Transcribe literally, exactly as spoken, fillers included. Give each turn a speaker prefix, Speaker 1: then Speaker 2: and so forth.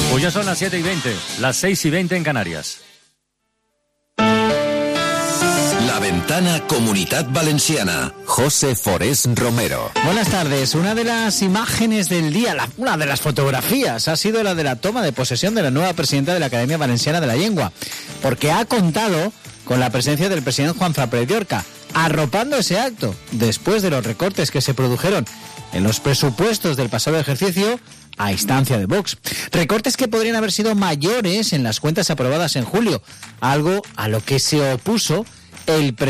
Speaker 1: Pues ya son las siete y veinte, las seis y veinte en Canarias.
Speaker 2: La Ventana Comunitat Valenciana. José Forés Romero.
Speaker 3: Buenas tardes. Una de las imágenes del día, la, una de las fotografías, ha sido la de la toma de posesión de la nueva presidenta de la Academia Valenciana de la Lengua, porque ha contado con la presencia del presidente Juan Fra Prediorca, arropando ese acto después de los recortes que se produjeron en los presupuestos del pasado ejercicio a instancia de Vox. Recortes que podrían haber sido mayores en las cuentas aprobadas en julio, algo a lo que se opuso el presidente